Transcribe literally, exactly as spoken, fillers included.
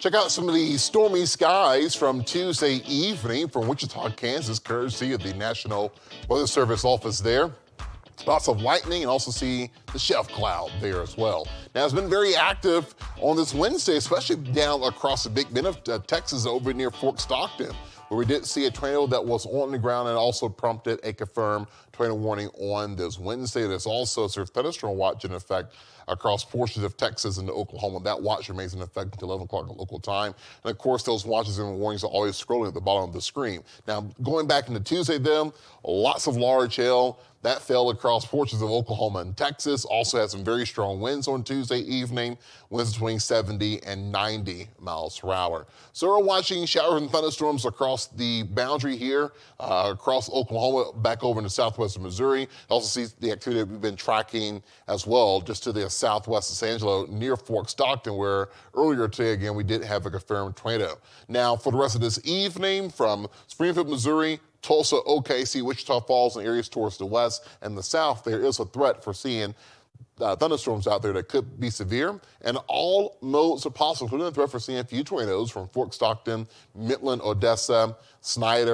Check out some of the stormy skies from Tuesday evening from Wichita, Kansas, courtesy of the National Weather Service office there. Lots of lightning, and also see the shelf cloud there as well. Now, it's been very active on this Wednesday, especially down across the Big Bend of uh, Texas over near Fort Stockton, where we did see a tornado that was on the ground and also prompted a confirmed tornado warning on this Wednesday. There's also a sort of thunderstorm watch in effect across portions of Texas and Oklahoma. That watch remains in effect until eleven o'clock local time. And of course, those watches and warnings are always scrolling at the bottom of the screen. Now, going back into Tuesday then, lots of large hail. That fell across portions of Oklahoma and Texas. Also had some very strong winds on Tuesday evening, winds between seventy and ninety miles per hour. So we're watching showers and thunderstorms across the boundary here, uh, across Oklahoma, back over into southwestern Missouri. Also see the activity that we've been tracking as well, just to the southwest of San Angelo, near Fort Stockton, where earlier today, again, we did have a confirmed tornado. Now, for the rest of this evening, from Springfield, Missouri, Tulsa, O K C, Wichita Falls, and areas towards the west and the south, there is a threat for seeing uh, thunderstorms out there that could be severe. And all modes are possible, including the threat for seeing a few tornadoes from Fort Stockton, Midland, Odessa, Snyder,